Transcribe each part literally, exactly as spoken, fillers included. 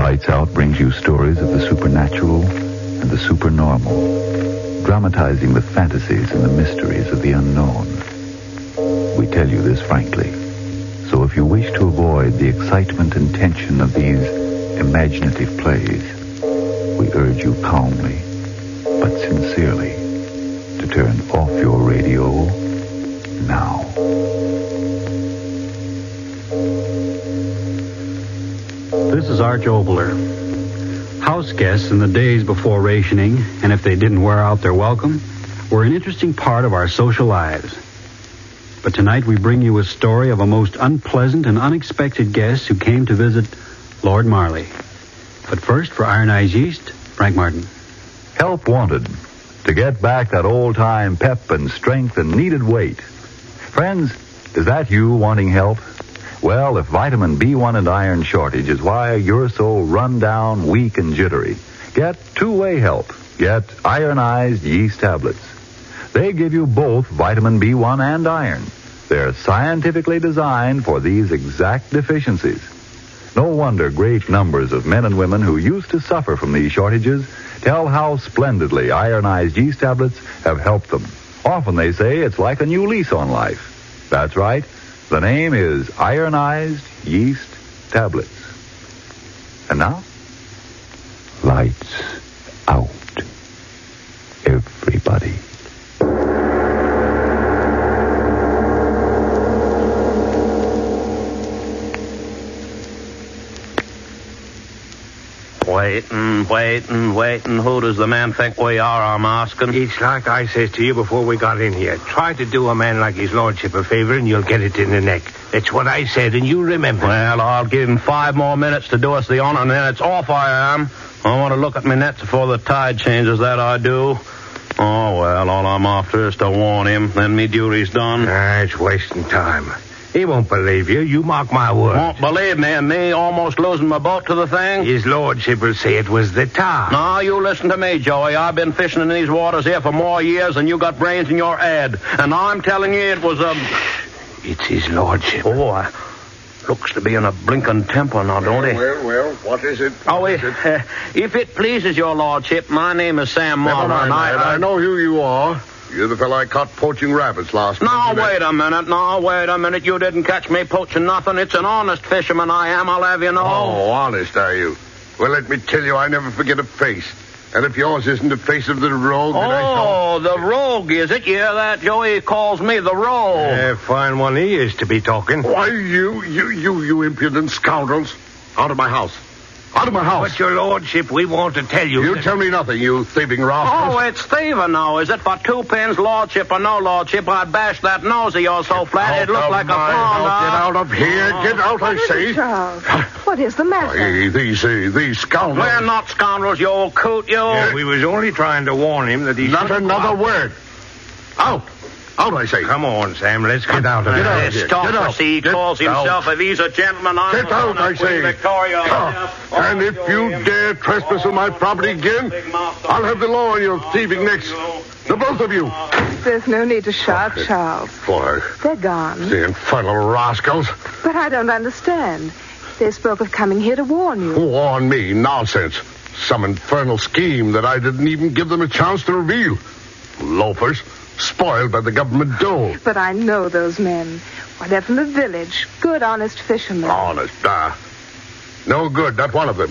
Lights Out brings you stories of the supernatural and the supernormal, dramatizing the fantasies and the mysteries of the unknown. We tell you this frankly, so if you wish to avoid the excitement and tension of these imaginative plays, we urge you calmly, but sincerely, to turn off your radio now. This is Arch Obler. House guests in the days before rationing, and if they didn't wear out their welcome, were an interesting part of our social lives. But tonight we bring you a story of a most unpleasant and unexpected guest who came to visit Lord Marley. But first, for Iron Eyes Yeast, Frank Martin. Help wanted to get back that old-time pep and strength and needed weight. Friends, is that you wanting help? Well, if vitamin B one and iron shortage is why you're so run down, weak, and jittery, get two-way help. Get ironized yeast tablets. They give you both vitamin B one and iron. They're scientifically designed for these exact deficiencies. No wonder great numbers of men and women who used to suffer from these shortages tell how splendidly ironized yeast tablets have helped them. Often they say it's like a new lease on life. That's right. The name is ironized yeast tablets. And now, lights out. Everybody. Waiting, waiting, waiting. Who does the man think we are, I'm asking? It's like I says to you before we got in here. Try to do a man like his lordship a favor and you'll get it in the neck. That's what I said, and you remember. Well, I'll give him five more minutes to do us the honor, and then it's off I am. I want to look at my nets before the tide changes, that I do. Oh, well, all I'm after is to warn him. Then me duty's done. Ah, it's wasting time. He won't believe you. You mark my word. Won't believe me, and me almost losing my boat to the thing? His lordship will say it was the tar. No, you listen to me, Joey. I've been fishing in these waters here for more years than you got brains in your head. And I'm telling you it was a... It's his lordship. Oh, I... Looks to be in a blinking temper now, don't he? Well, well, what is it? Oh, What if, is it? uh, if it pleases your lordship, my name is Sam Never Martin. mind, I, lad. I, I know who you are. You're the fellow I caught poaching rabbits last Now, night. wait a minute. Now, wait a minute. You didn't catch me poaching nothing. It's an honest fisherman I am, I'll have you know. Oh, honest, are you? Well, let me tell you, I never forget a face. And if yours isn't the face of the rogue that I saw... Oh, the rogue, is it? Yeah, that Joey calls me the rogue. A fine one he is to be talking. Why, you, you, you, you impudent scoundrels. Out of my house. Out of my house. But, your lordship, we want to tell you... You that... tell me nothing, you thieving rascals. Oh, it's thieving now, is it? For two pins, lordship or no lordship, I'd bash that nose of yours so flat Out it'd look of like a my pond. house. Get out of here. Get out, I say. Charles, what is the matter? Why, these, uh, these scoundrels. We're not scoundrels, you old coot, you. Yeah, we was only trying to warn him that he's... Not another word. Out. Out, I say. Come on, Sam, let's get out of Get here. out of here. Stop Get out. us. He Get calls himself, out. if he's a gentleman, I'm Get the out, son of I say. Queen Victoria. Ah, and if you dare trespass on my property again, I'll have the law on your thieving necks. The both of you. There's no need to shout, Charles. Boy, They're gone. the infernal rascals. But I don't understand. They spoke of coming here to warn you. Warn me. Nonsense. Some infernal scheme that I didn't even give them a chance to reveal. Loafers. Spoiled by the government dole. But I know those men. Why, they're from the village. Good, honest fishermen. Honest, ah. No good, not one of them.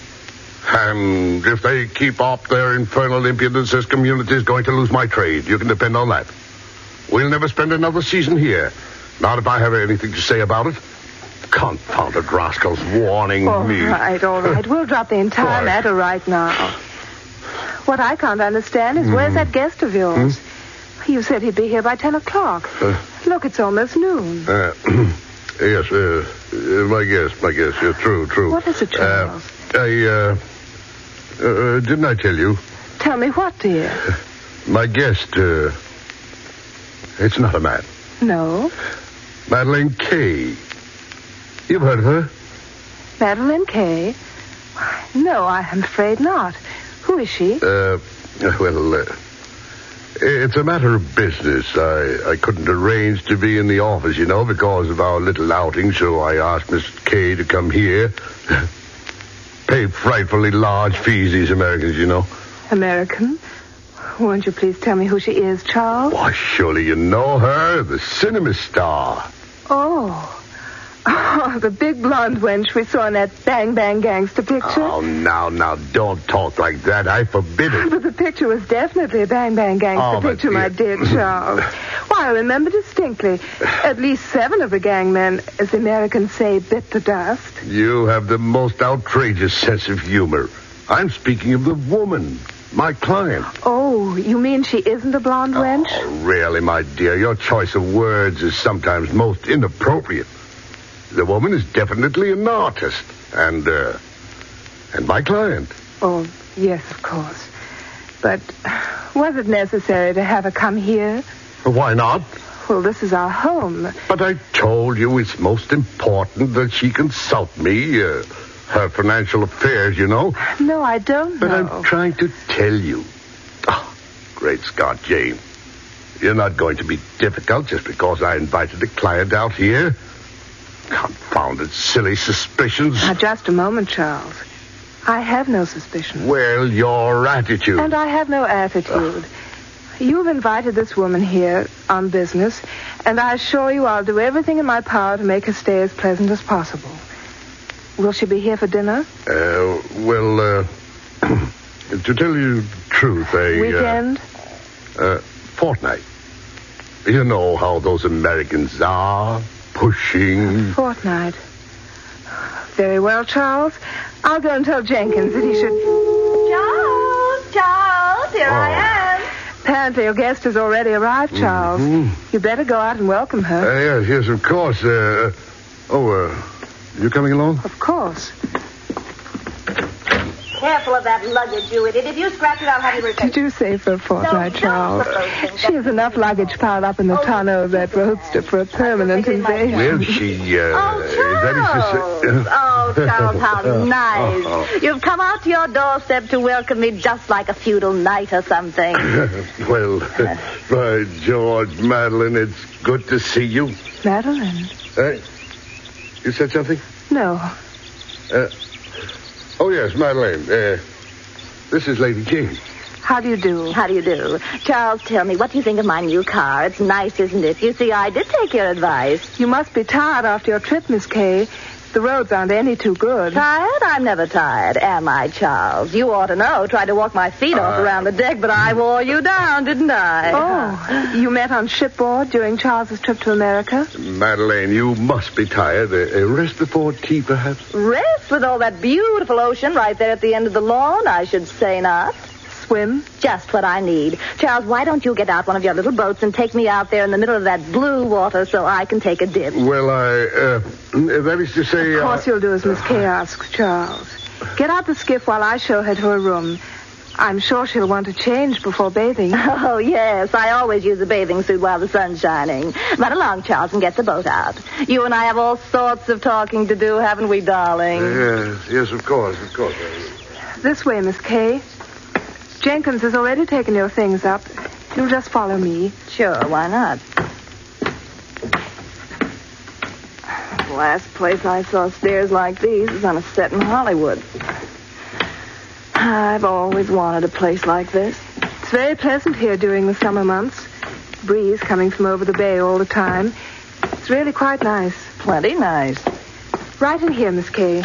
And if they keep up their infernal impudence, this community is going to lose my trade. You can depend on that. We'll never spend another season here. Not if I have anything to say about it. Confounded rascals warning All me. right, all right. We'll drop the entire Why? matter right now. What I can't understand is where's that guest of yours? You said he'd be here by ten o'clock. Uh, Look, it's almost noon. Uh, yes, uh, uh, my guess, my guess. Yeah, true, true. What is it, Charles? Uh, I, uh, uh, didn't I tell you? Tell me what, dear? My guest, uh, it's not a man. No. Madeline Kay. You've heard of her? Madeline Kay? No, I'm afraid not. Who is she? Uh, well, uh, it's a matter of business. I, I couldn't arrange to be in the office, you know, because of our little outing, so I asked Miss Kay to come here. pay frightfully large fees, these Americans, you know. American? Won't you please tell me who she is, Charles? Why, surely you know her, the cinema star. Oh. Oh, the big blonde wench we saw in that Bang Bang Gangster picture. Oh, now, now, don't talk like that. I forbid it. But the picture was definitely a Bang Bang Gangster Oh, but picture, my dear- dear Charles. Why, I remember distinctly. At least seven of the gang men, as the Americans say, bit the dust. You have the most outrageous sense of humor. I'm speaking of the woman, my client. Oh, you mean she isn't a blonde wench? Oh, really, my dear, your choice of words is sometimes most inappropriate. The woman is definitely an artist, and, uh, and my client. Oh, yes, of course. But was it necessary to have her come here? Why not? Well, this is our home. But I told you it's most important that she consult me, uh, her financial affairs, you know. No, I don't But know. I'm trying to tell you. Oh, great Scott, Jane. You're not going to be difficult just because I invited a client out here. Confounded silly suspicions. Now, just a moment, Charles. I have no suspicion. Well, your attitude. And I have no attitude. You've invited this woman here on business, and I assure you I'll do everything in my power to make her stay as pleasant as possible. Will she be here for dinner? Uh, well, uh, to tell you the truth, a... Weekend? Uh, uh, fortnight. You know how those Americans are. Pushing. Fortnight. Very well, Charles. I'll go and tell Jenkins that he should... Charles, Charles, here Oh. I am. Apparently your guest has already arrived, Charles. Mm-hmm. You better go out and welcome her. Uh, yes, yes, of course. Uh, oh, uh, you coming along? Of course. Careful of that luggage, you idiot. If you scratch it, I'll have you repaired. Did you say for a fortnight, No, Charles? don't put those things She has enough luggage piled up in the tonneau of that roadster for a permanent invasion. Well, she, uh... Oh, is that Charles. is to say- Oh, Charles, how nice. Oh, oh. You've come out to your doorstep to welcome me just like a feudal knight or something. Well, by George, Madeline, it's good to see you. Madeline? Uh, you said something? No. Uh, oh, yes, Madeline. Uh, this is Lady Jane. How do you do? How do you do? Charles, tell me, what do you think of my new car? It's nice, isn't it? You see, I did take your advice. You must be tired after your trip, Miss Kay. The roads aren't any too good. Tired? I'm never tired, am I, Charles? You ought to know. Tried to walk my feet off Uh. around the deck, but I wore you down, didn't I? Oh, you met on shipboard during Charles's trip to America? Madeline, you must be tired. A, a rest before tea, perhaps? Rest with all that beautiful ocean right there at the end of the lawn? I should say not. Swim? Just what I need. Charles, why don't you get out one of your little boats and take me out there in the middle of that blue water so I can take a dip? Well, I, uh, that is to say... Of course uh, you'll do as Miss Kay asks, Charles. Get out the skiff while I show her to her room. I'm sure she'll want to change before bathing. Oh, yes. I always use a bathing suit while the sun's shining. Run along, Charles, and get the boat out. You and I have all sorts of talking to do, haven't we, darling? Yes, yes, of course, of course. This way, Miss Kay. Jenkins has already taken your things up. You'll just follow me. Sure, why not? The last place I saw stairs like these was on a set in Hollywood. I've always wanted a place like this. It's very pleasant here during the summer months. Breeze coming from over the bay all the time. It's really quite nice. Plenty nice. Right in here, Miss Kay.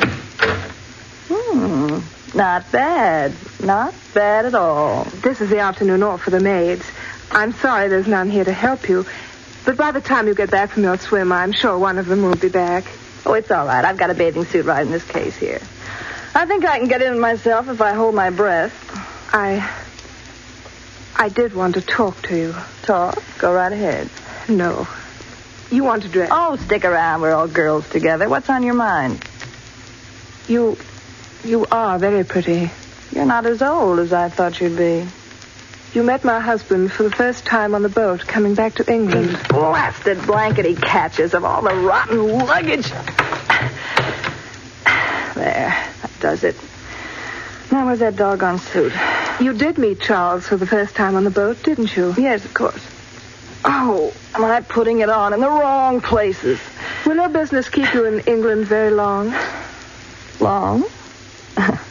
Hmm. Not bad. Not bad at all. This is the afternoon off for the maids. I'm sorry there's none here to help you. But by the time you get back from your swim, I'm sure one of them will be back. Oh, it's all right. I've got a bathing suit right in this case here. I think I can get in myself if I hold my breath. I... I did want to talk to you. Talk? Go right ahead. No. You want to dress. Oh, stick around. We're all girls together. What's on your mind? You... You are very pretty. You're not as old as I thought you'd be. You met my husband for the first time on the boat coming back to England. Blasted blankety catches of all the rotten luggage. There. That does it. Now, where's that doggone suit? You did meet Charles for the first time on the boat, didn't you? Yes, of course. Oh, am I putting it on in the wrong places? Will your business keep you in England very long? Long?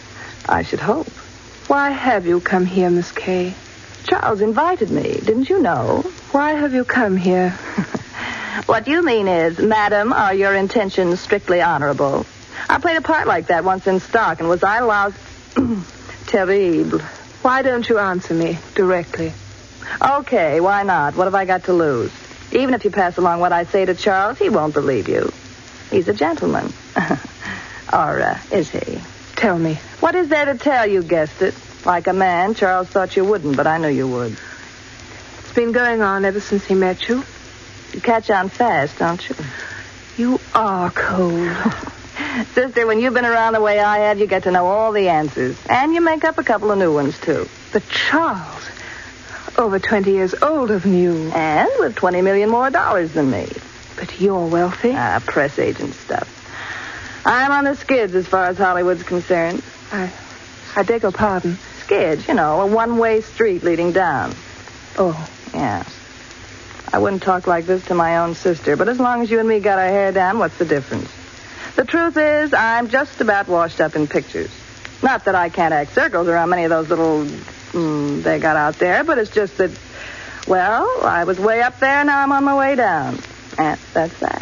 I should hope. Why have you come here, Miss Kay? Charles invited me. Didn't you know? Why have you come here? What you mean is, Madam, are your intentions strictly honorable? I played a part like that once in stock, and was I allowed... Terrible. Why don't you answer me directly? Okay, why not? What have I got to lose? Even if you pass along what I say to Charles, he won't believe you. He's a gentleman. Or uh, is he? Tell me. What is there to tell? You guessed it. Like a man, Charles thought you wouldn't, but I knew you would. It's been going on ever since he met you. You catch on fast, don't you? You are cold. Sister, when you've been around the way I have, you get to know all the answers. And you make up a couple of new ones, too. But Charles, over twenty years older than you. And with twenty million more dollars than me. But you're wealthy. Ah, press agent stuff. I'm on the skids as far as Hollywood's concerned. I, I beg your pardon. Skids, you know, a one-way street leading down. Oh. Yeah. I wouldn't talk like this to my own sister, but as long as you and me got our hair down, what's the difference? The truth is, I'm just about washed up in pictures. Not that I can't act circles around many of those little mm, they got out there, but it's just that, well, I was way up there, now I'm on my way down. And that's that.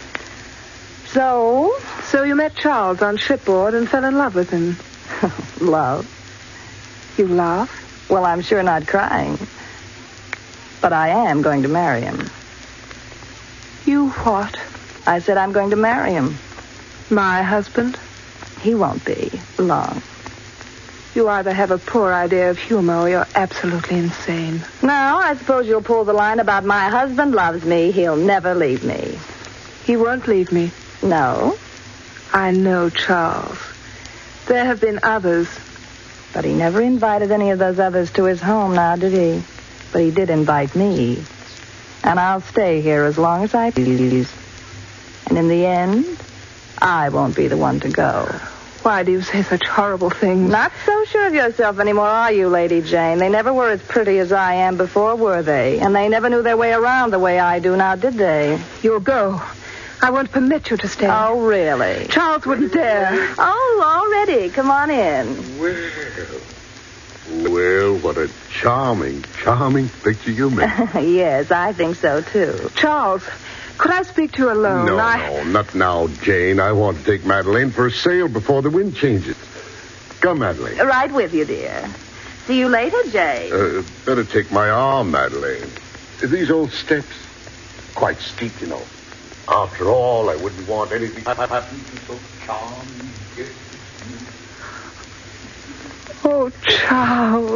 So? So you met Charles on shipboard and fell in love with him. Love? You laugh? Well, I'm sure not crying. But I am going to marry him. You what? I said I'm going to marry him. My husband? He won't be long. You either have a poor idea of humor or you're absolutely insane. Now, I suppose you'll pull the line about my husband loves me, he'll never leave me. He won't leave me. No? I know Charles. There have been others. But he never invited any of those others to his home now, did he? But he did invite me. And I'll stay here as long as I please. And in the end, I won't be the one to go. Why do you say such horrible things? Not so sure of yourself anymore, are you, Lady Jane? They never were as pretty as I am before, were they? And they never knew their way around the way I do now, did they? You'll go. I won't permit you to stay. Oh, really? Charles wouldn't dare. Oh, already. Come on in. Well, well, what a charming, charming picture you made. Yes, I think so, too. Charles, could I speak to you alone? No, I... no, not now, Jane. I want to take Madeleine for a sail before the wind changes. Come, Madeleine. Right with you, dear. See you later, Jay. Uh, better take my arm, Madeleine. These old steps, quite steep, you know. After all, I wouldn't want anything to happen to so charming. Oh, Charles.